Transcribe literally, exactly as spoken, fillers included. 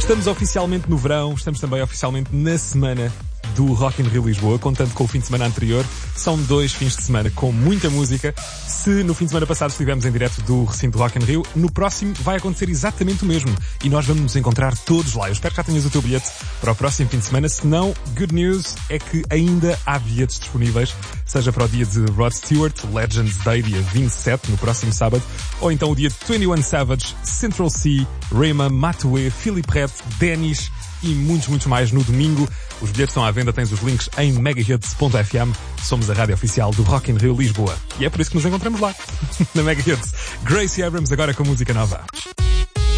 Estamos oficialmente no verão, estamos também oficialmente na semana do Rock in Rio Lisboa, contando com o fim de semana anterior. São dois fins de semana com muita música. Se no fim de semana passado estivemos em direto do recinto Rock in Rio, no próximo vai acontecer exatamente o mesmo. E nós vamos nos encontrar todos lá. Eu espero que já tenhas o teu bilhete para o próximo fim de semana. Se não, good news é que ainda há bilhetes disponíveis, seja para o dia de Rod Stewart, Legends Day, dia vinte e sete, no próximo sábado, ou então o dia de vinte e um Savage, Central C, Rema, Matue, Philip Ret, Dennis e muitos, muitos mais no domingo. Os bilhetes estão à venda, tens os links em megahits ponto f m. Somos a rádio oficial do Rock in Rio Lisboa. E é por isso que nos encontramos lá, na Megahits. Gracie Abrams agora com música nova.